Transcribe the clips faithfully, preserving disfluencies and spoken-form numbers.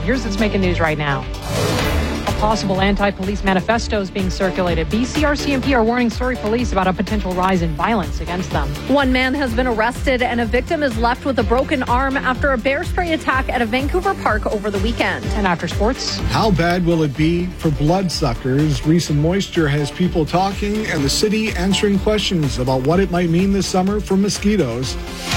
Here's what's making news right now. A possible anti-police manifesto is being circulated. B C R C M P are warning Surrey police about a potential rise in violence against them. One man has been arrested and a victim is left with a broken arm after a bear spray attack at a Vancouver park over the weekend. And after sports, how bad will it be for bloodsuckers? Recent moisture has people talking and the city answering questions about what it might mean this summer for mosquitoes.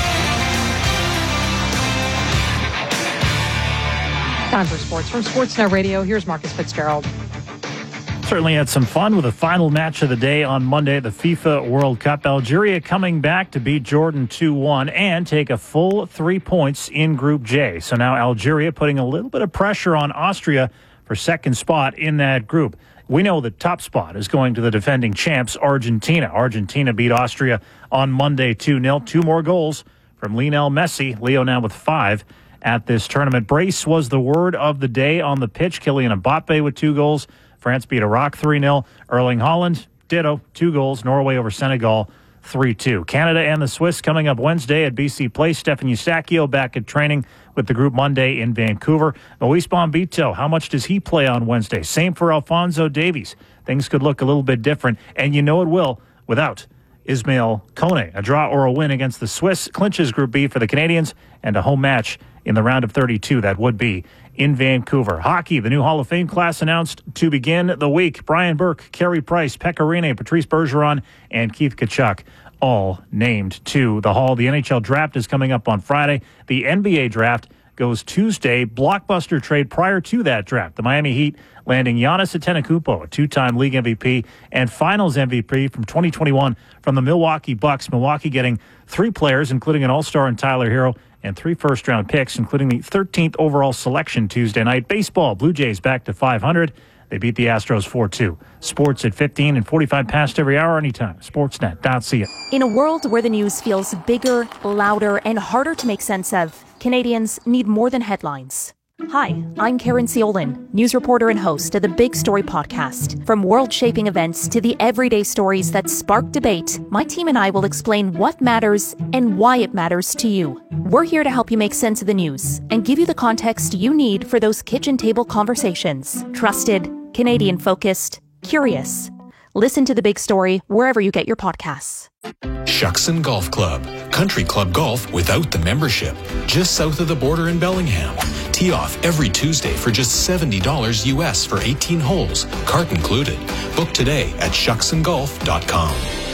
Time for sports. From Sportsnet Radio, here's Marcus Fitzgerald. Certainly had some fun with the final match of the day on Monday, the FIFA World Cup. Algeria coming back to beat Jordan two one and take a full three points in Group J. So now Algeria putting a little bit of pressure on Austria for second spot in that group. We know the top spot is going to the defending champs, Argentina. Argentina beat Austria on Monday two nil. Two more goals from Lionel Messi. Leo now with five at this tournament. Brace was the word of the day on the pitch. Kylian Mbappe with two goals. France beat Iraq three nil. Erling Haaland, ditto, two goals. Norway over Senegal three two. Canada and the Swiss coming up Wednesday at B C Place. Stefan Eustáquio back at training with the group Monday in Vancouver. Moise Bombito, how much does he play on Wednesday? Same for Alphonso Davies. Things could look a little bit different, and you know it will without Ismail Kone. A draw or a win against the Swiss clinches Group B for the Canadians and a home match in the round of thirty-two. That would be in Vancouver. Hockey, the new Hall of Fame class announced to begin the week. Brian Burke, Carey Price, Pekka Rinne, Patrice Bergeron, and Keith Tkachuk all named to the Hall. The N H L draft is coming up on Friday. The N B A draft goes Tuesday. Blockbuster trade prior to that draft. The Miami Heat landing Giannis Antetokounmpo, a two-time league M V P and finals M V P from twenty twenty-one from the Milwaukee Bucks. Milwaukee getting three players, including an all-star in Tyler Hero, and three first-round picks, including the thirteenth overall selection Tuesday night. Baseball, Blue Jays back to five hundred. They beat the Astros four two. Sports at fifteen and forty-five past every hour anytime. Sportsnet dot C A. In a world where the news feels bigger, louder, and harder to make sense of, Canadians need more than headlines. Hi, I'm Karen Ciolin, news reporter and host of the Big Story podcast. From world-shaping events to the everyday stories that spark debate, my team and I will explain what matters and why it matters to you. We're here to help you make sense of the news and give you the context you need for those kitchen table conversations. Trusted, Canadian-focused, curious. Listen to The Big Story wherever you get your podcasts. Shuckson Golf Club. Country club golf without the membership. Just south of the border in Bellingham. Tee off every Tuesday for just seventy dollars U S for eighteen holes, cart included. Book today at shuckson golf dot com.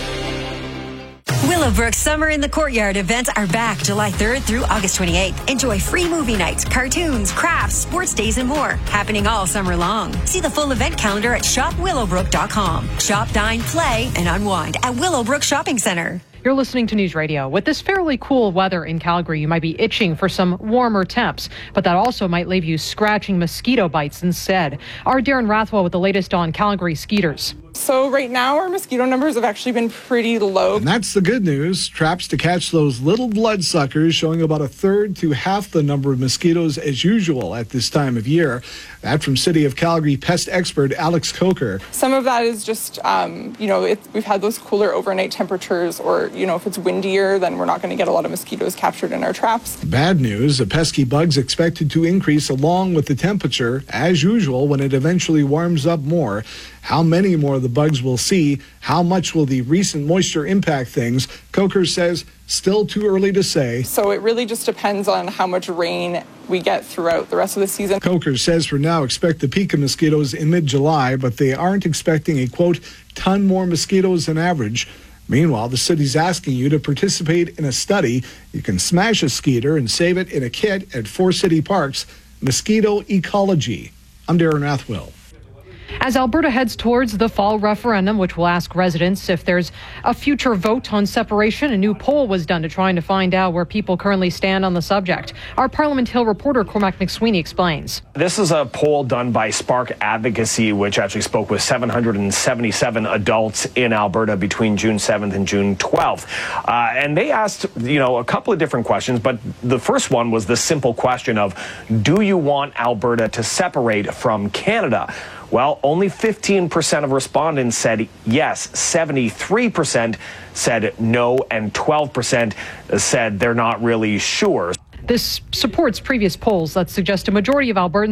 Willowbrook Summer in the Courtyard events are back July third through August twenty-eighth. Enjoy free movie nights, cartoons, crafts, sports days, and more. Happening all summer long. See the full event calendar at shop willowbrook dot com. Shop, dine, play, and unwind at Willowbrook Shopping Center. You're listening to News Radio. With this fairly cool weather in Calgary, you might be itching for some warmer temps, but that also might leave you scratching mosquito bites instead. Our Darren Rathwell with the latest on Calgary skeeters. So right now our mosquito numbers have actually been pretty low. And that's the good news. Traps to catch those little bloodsuckers showing about a third to half the number of mosquitoes as usual at this time of year. That from City of Calgary pest expert Alex Coker. Some of that is just, um, you know, it, we've had those cooler overnight temperatures, or, you know, if it's windier, then we're not going to get a lot of mosquitoes captured in our traps. Bad news, the pesky bugs expected to increase along with the temperature as usual when it eventually warms up more. How many more of the bugs we'll see? How much will the recent moisture impact things? Coker says still too early to say. So it really just depends on how much rain we get throughout the rest of the season. Coker says for now expect the peak of mosquitoes in mid-July, but they aren't expecting a, quote, ton more mosquitoes than average. Meanwhile, the city's asking you to participate in a study. You can smash a skeeter and save it in a kit at four city parks. Mosquito Ecology. I'm Darren Rathwell. As Alberta heads towards the fall referendum, which will ask residents if there's a future vote on separation, a new poll was done to try to find out where people currently stand on the subject. Our Parliament Hill reporter Cormac McSweeney explains. This is a poll done by Spark Advocacy, which actually spoke with seven hundred seventy-seven adults in Alberta between June seventh and June twelfth. Uh, and they asked, you know, a couple of different questions, but the first one was the simple question of, do you want Alberta to separate from Canada? Well, only fifteen percent of respondents said yes, seventy-three percent said no, and twelve percent said they're not really sure. This supports previous polls that suggest a majority of Albertans